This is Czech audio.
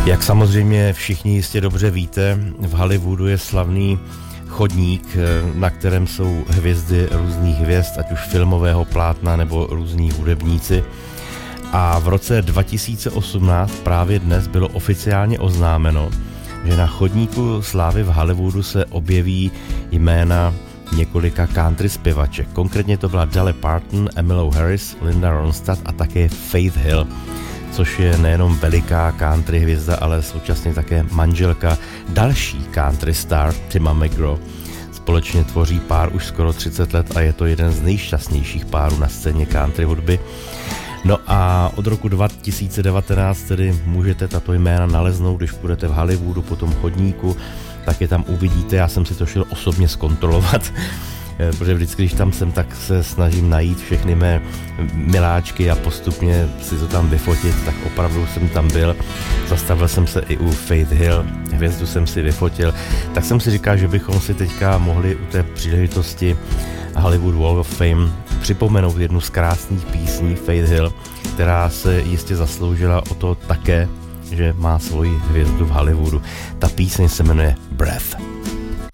Jak samozřejmě všichni jistě dobře víte, v Hollywoodu je slavný chodník, na kterém jsou hvězdy různých hvězd, ať už filmového plátna nebo různí hudebníci. A v roce 2018 právě dnes bylo oficiálně oznámeno, že na chodníku slávy v Hollywoodu se objeví jména několika country zpěvaček. Konkrétně to byla Dolly Parton, Emmylou Harris, Linda Ronstadt a také Faith Hill, což je nejenom veliká country hvězda, ale současně také manželka další country star Tima McGraw. Společně tvoří pár už skoro 30 let a je to jeden z nejšťastnějších párů na scéně country hudby. No a od roku 2019 tedy můžete tato jména naleznout, když budete v Hollywoodu po tom chodníku, tak je tam uvidíte. Já jsem si to šel osobně zkontrolovat, protože vždycky, když tam jsem, tak se snažím najít všechny mé miláčky a postupně si to tam vyfotit, tak opravdu jsem tam byl. Zastavil jsem se i u Faith Hill, hvězdu jsem si vyfotil, tak jsem si říkal, že bychom si teďka mohli u té příležitosti Hollywood Walk of Fame připomenout jednu z krásných písní Faith Hill, která se jistě zasloužila o to také, že má svoji hvězdu v Hollywoodu. Ta píseň se jmenuje Breath.